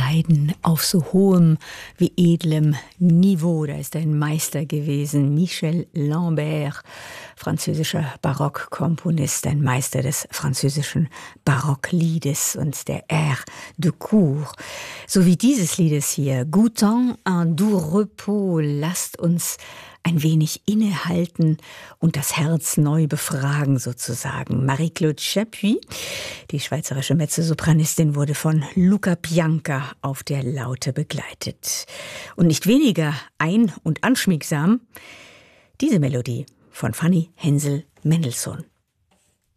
bescheiden auf so hohem wie edlem Niveau. Da ist ein Meister gewesen, Michel Lambert, französischer Barockkomponist, ein Meister des französischen Barockliedes und der Air de Cour. So wie dieses Liedes hier, Goûtant un doux repos, lasst uns ein wenig innehalten und das Herz neu befragen sozusagen. Marie-Claude Chapuis, die schweizerische Mezzosopranistin, wurde von Luca Bianca auf der Laute begleitet. Und nicht weniger und anschmiegsam, diese Melodie von Fanny Hensel Mendelssohn.